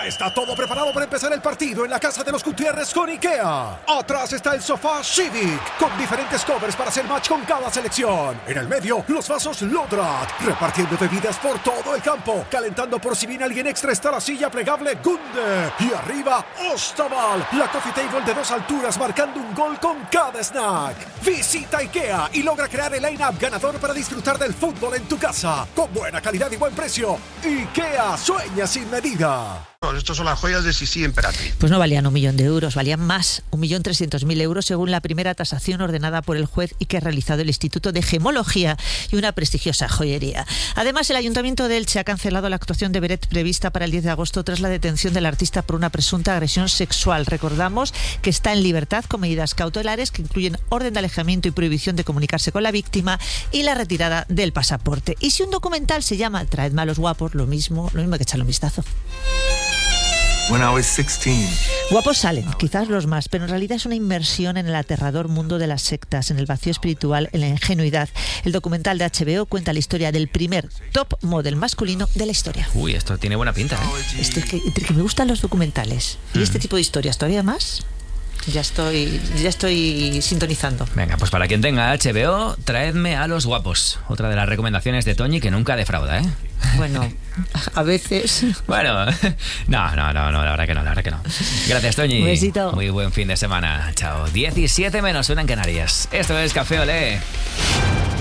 Ya está todo preparado para empezar el partido en la casa de los Gutiérrez con IKEA. Atrás está el sofá Civic, con diferentes covers para hacer match con cada selección. En el medio, los vasos Lodrat, repartiendo bebidas por todo el campo. Calentando por si viene alguien extra está la silla plegable Gunde. Y arriba, Ostaval, la coffee table de 2 alturas marcando un gol con cada snack. Visita IKEA y logra crear el line-up ganador para disfrutar del fútbol en tu casa. Con buena calidad y buen precio. IKEA, sueña sin medida. Estos son las joyas de Sisi Emperatriz. Pues no valían 1 millón de euros, valían más, 1.300.000 euros, según la primera tasación ordenada por el juez y que ha realizado el Instituto de Gemología y una prestigiosa joyería. Además, el Ayuntamiento de Elche ha cancelado la actuación de Beret prevista para el 10 de agosto tras la detención del artista por una presunta agresión sexual. Recordamos que está en libertad con medidas cautelares que incluyen orden de alejamiento y prohibición de comunicarse con la víctima y la retirada del pasaporte. Y si un documental se llama Traedme a los guapos, lo mismo que echarle un vistazo. When I was 16. Guapos salen, quizás los más, pero en realidad es una inmersión en el aterrador mundo de las sectas, en el vacío espiritual, en la ingenuidad. El documental de HBO cuenta la historia del primer top model masculino de la historia. Uy, esto tiene buena pinta, ¿eh? Entre que me gustan los documentales y este tipo de historias todavía más, ya estoy sintonizando. Venga, pues para quien tenga HBO, traedme a los guapos. Otra de las recomendaciones de Toñi que nunca defrauda, ¿eh? Bueno, a veces. Bueno, no, la verdad que no. Gracias, Toñi. Un besito. Muy buen fin de semana. Chao. 17 menos 1 en Canarias. Esto es Café Olé.